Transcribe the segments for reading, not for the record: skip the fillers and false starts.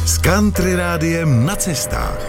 s Country Rádiem na cestách.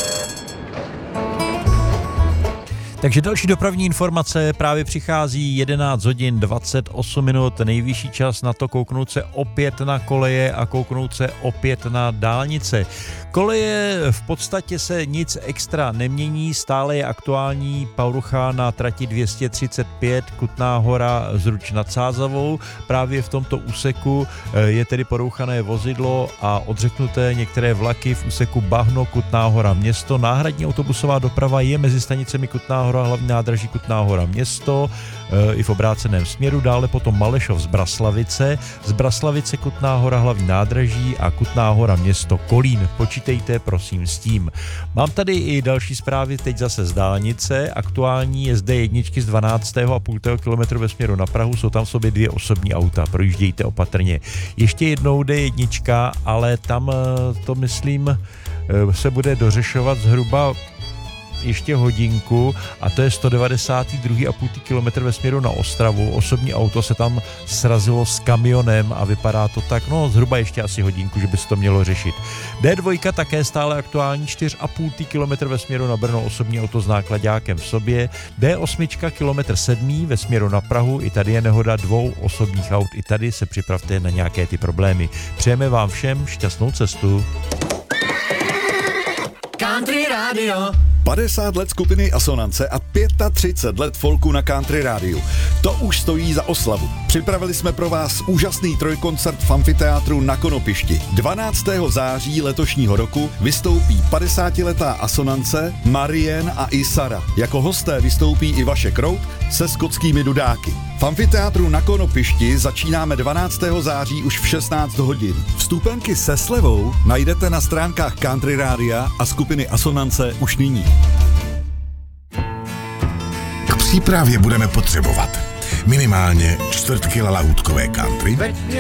Takže další dopravní informace právě přichází 11 hodin 28 minut, nejvyšší čas na to kouknout se opět na koleje a kouknout se opět na dálnice. Koleje v podstatě se nic extra nemění, stále je aktuální porucha na trati 235 Kutná Hora Zruč nad Sázavou. Právě v tomto úseku je tedy porouchané vozidlo a odřeknuté některé vlaky v úseku Bahno Kutná Hora Město. Náhradní autobusová doprava je mezi stanicemi Kutná Hora, hlavní nádraží Kutná Hora Město i v obráceném směru, dále potom Malešov z Braslavice Kutná Hora hlavní nádraží a Kutná Hora Město Kolín. Počítejte prosím s tím. Mám tady i další zprávy teď zase z dálnice. Aktuální je zde jedničky z 12,5 km ve směru na Prahu, jsou tam v sobě dvě osobní auta, projíždějte opatrně. Ještě jednou jde jednička, ale tam to myslím se bude dořešovat zhruba ještě hodinku a to je 192,5 km ve směru na Ostravu. Osobní auto se tam srazilo s kamionem a vypadá to tak, zhruba ještě asi hodinku, že by se to mělo řešit. D2 také stále aktuální, 4,5 km ve směru na Brno, osobní auto s náklaďákem v sobě. D8 kilometr 7 ve směru na Prahu, i tady je nehoda dvou osobních aut, i tady se připravte na nějaké ty problémy. Přejeme vám všem šťastnou cestu. Country Radio. 50 let skupiny Asonance a 35 let folku na Country Rádiu. To už stojí za oslavu. Připravili jsme pro vás úžasný trojkoncert v amfiteátru na Konopišti. 12. září letošního roku vystoupí 50letá Asonance, Marien a Isara. Jako hosté vystoupí i Vašek Rout se skotskými dudáky. V amfiteátru na Konopišti začínáme 12. září už v 16 hodin. Vstupenky se slevou najdete na stránkách Country Rádia a skupiny Asonance už nyní. K přípravě budeme potřebovat minimálně 4 kg lahůdkové country,